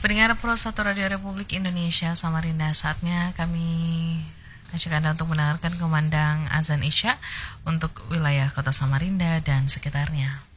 Pendengar Pro 1 Radio Republik Indonesia Samarinda, saatnya kami ajak Anda untuk mendengarkan kumandang azan Isya untuk wilayah Kota Samarinda dan sekitarnya.